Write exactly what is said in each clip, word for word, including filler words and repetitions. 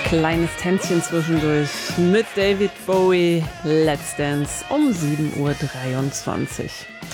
Kleines Tänzchen zwischendurch mit David Bowie, Let's Dance um sieben Uhr dreiundzwanzig.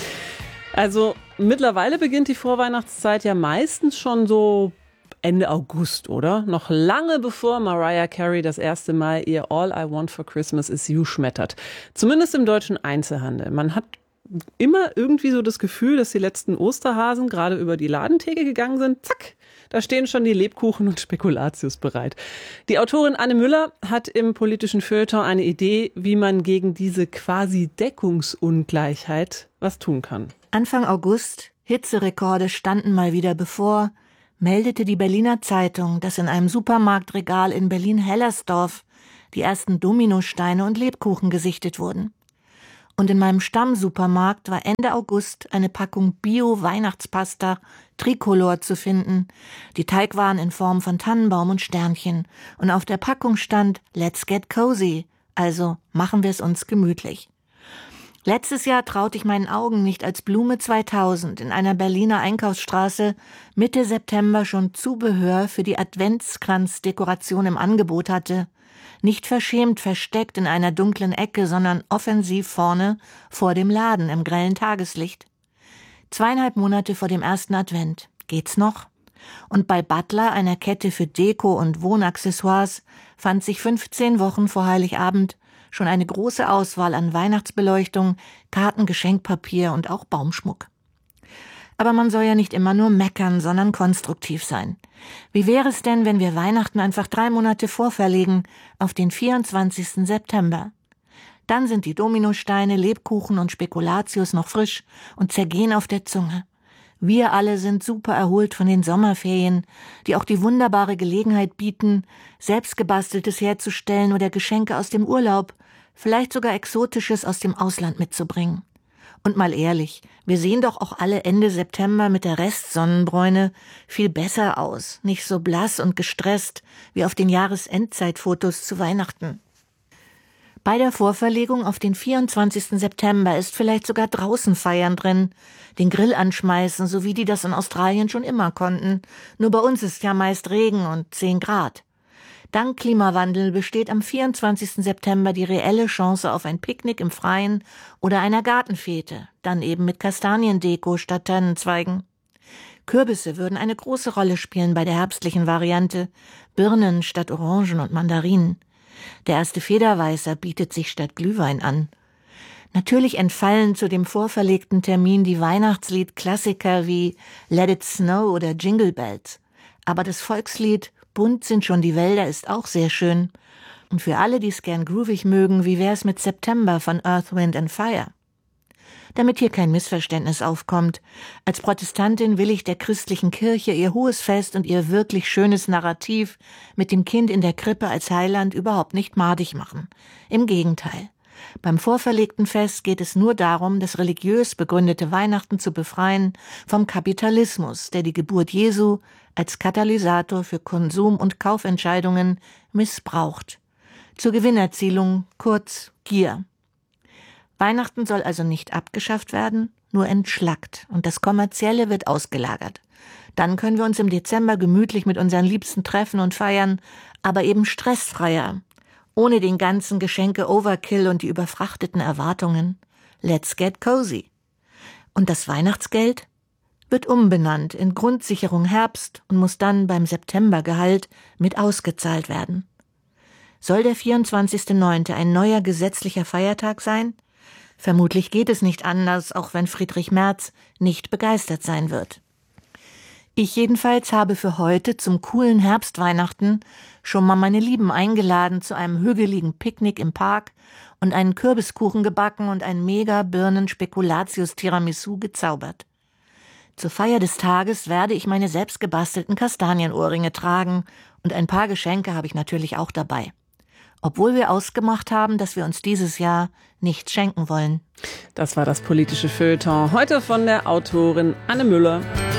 Also mittlerweile beginnt die Vorweihnachtszeit ja meistens schon so Ende August, oder? Noch lange bevor Mariah Carey das erste Mal ihr All I Want for Christmas is You schmettert. Zumindest im deutschen Einzelhandel. Man hat immer irgendwie so das Gefühl, dass die letzten Osterhasen gerade über die Ladentheke gegangen sind. Zack, da stehen schon die Lebkuchen und Spekulatius bereit. Die Autorin Anne Müller hat im politischen Feuilleton eine Idee, wie man gegen diese quasi Deckungsungleichheit was tun kann. Anfang August, Hitzerekorde standen mal wieder bevor, meldete die Berliner Zeitung, dass in einem Supermarktregal in Berlin-Hellersdorf die ersten Dominosteine und Lebkuchen gesichtet wurden. Und in meinem Stammsupermarkt war Ende August eine Packung Bio-Weihnachtspasta Tricolor zu finden. Die Teigwaren in Form von Tannenbaum und Sternchen. Und auf der Packung stand Let's get cozy, also machen wir es uns gemütlich. Letztes Jahr traute ich meinen Augen nicht, als Blume zweitausend in einer Berliner Einkaufsstraße Mitte September schon Zubehör für die Adventskranzdekoration im Angebot hatte. Nicht verschämt versteckt in einer dunklen Ecke, sondern offensiv vorne vor dem Laden im grellen Tageslicht. Zweieinhalb Monate vor dem ersten Advent. Geht's noch? Und bei Butler, einer Kette für Deko- und Wohnaccessoires, fand sich fünfzehn Wochen vor Heiligabend schon eine große Auswahl an Weihnachtsbeleuchtung, Karten, Geschenkpapier und auch Baumschmuck. Aber man soll ja nicht immer nur meckern, sondern konstruktiv sein. Wie wäre es denn, wenn wir Weihnachten einfach drei Monate vorverlegen auf den vierundzwanzigsten September? Dann sind die Dominosteine, Lebkuchen und Spekulatius noch frisch und zergehen auf der Zunge. Wir alle sind super erholt von den Sommerferien, die auch die wunderbare Gelegenheit bieten, selbstgebasteltes herzustellen oder Geschenke aus dem Urlaub, vielleicht sogar Exotisches aus dem Ausland mitzubringen. Und mal ehrlich, wir sehen doch auch alle Ende September mit der Restsonnenbräune viel besser aus, nicht so blass und gestresst wie auf den Jahresendzeitfotos zu Weihnachten. Bei der Vorverlegung auf den vierundzwanzigsten September ist vielleicht sogar draußen feiern drin, den Grill anschmeißen, so wie die das in Australien schon immer konnten. Nur bei uns ist ja meist Regen und zehn Grad. Dank Klimawandel besteht am vierundzwanzigsten September die reelle Chance auf ein Picknick im Freien oder einer Gartenfete, dann eben mit Kastaniendeko statt Tannenzweigen. Kürbisse würden eine große Rolle spielen bei der herbstlichen Variante, Birnen statt Orangen und Mandarinen. Der erste Federweißer bietet sich statt Glühwein an. Natürlich entfallen zu dem vorverlegten Termin die Weihnachtslied-Klassiker wie Let It Snow oder Jingle Bells. Aber das Volkslied Bunt sind schon die Wälder ist auch sehr schön. Und für alle, die es gern groovig mögen, wie wär's mit September von Earth, Wind and Fire? Damit hier kein Missverständnis aufkommt, als Protestantin will ich der christlichen Kirche ihr hohes Fest und ihr wirklich schönes Narrativ mit dem Kind in der Krippe als Heiland überhaupt nicht madig machen. Im Gegenteil. Beim vorverlegten Fest geht es nur darum, das religiös begründete Weihnachten zu befreien vom Kapitalismus, der die Geburt Jesu als Katalysator für Konsum- und Kaufentscheidungen missbraucht. Zur Gewinnerzielung, kurz Gier. Weihnachten soll also nicht abgeschafft werden, nur entschlackt und das Kommerzielle wird ausgelagert. Dann können wir uns im Dezember gemütlich mit unseren Liebsten treffen und feiern, aber eben stressfreier, ohne den ganzen Geschenke-Overkill und die überfrachteten Erwartungen. Let's get cozy. Und das Weihnachtsgeld wird umbenannt in Grundsicherung Herbst und muss dann beim Septembergehalt mit ausgezahlt werden. Soll der vierundzwanzigster neunte ein neuer gesetzlicher Feiertag sein? Vermutlich geht es nicht anders, auch wenn Friedrich Merz nicht begeistert sein wird. Ich jedenfalls habe für heute zum coolen Herbstweihnachten schon mal meine Lieben eingeladen zu einem hügeligen Picknick im Park und einen Kürbiskuchen gebacken und ein Mega-Birnen-Spekulatius-Tiramisu gezaubert. Zur Feier des Tages werde ich meine selbstgebastelten Kastanienohrringe tragen und ein paar Geschenke habe ich natürlich auch dabei. Obwohl wir ausgemacht haben, dass wir uns dieses Jahr nichts schenken wollen. Das war das politische Feuilleton. Heute von der Autorin Anne Müller.